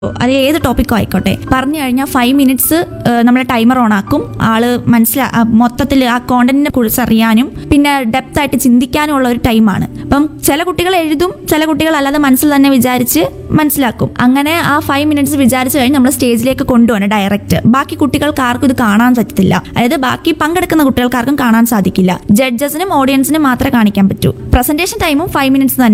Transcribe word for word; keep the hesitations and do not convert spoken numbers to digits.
അത് ഏത് ടോപ്പിക്കോ ആയിക്കോട്ടെ പറഞ്ഞു കഴിഞ്ഞാൽ ഫൈവ് മിനിറ്റ്സ് നമ്മളെ ടൈമർ ഓൺ ആക്കും. ആള് മനസ്സിലാ മൊത്തത്തിൽ ആ കോണ്ടന്റിനെ കുറിച്ച് അറിയാനും പിന്നെ ഡെപ്ത് ആയിട്ട് ചിന്തിക്കാനും ഉള്ള ഒരു ടൈമാണ്. അപ്പം ചില കുട്ടികൾ എഴുതും, ചില കുട്ടികൾ അല്ലാതെ മനസ്സിൽ തന്നെ വിചാരിച്ച് മനസ്സിലാക്കും. അങ്ങനെ ആ ഫൈവ് മിനിറ്റ്സ് വിചാരിച്ചു കഴിഞ്ഞ് നമ്മൾ സ്റ്റേജിലേക്ക് കൊണ്ടുപോകണം ഡയറക്റ്റ്. ബാക്കി കുട്ടികൾക്ക് ആർക്കും ഇത് കാണാൻ പറ്റത്തില്ല, അതായത് ബാക്കി പങ്കെടുക്കുന്ന കുട്ടികൾക്കാർക്കും കാണാൻ സാധിക്കില്ല. ജഡ്ജസിനും ഓഡിയൻസിനും മാത്രമേ കാണിക്കാൻ പറ്റൂ. പ്രസന്റേഷൻ ടൈമും ഫൈവ് മിനിറ്റ്സ് തന്നെ.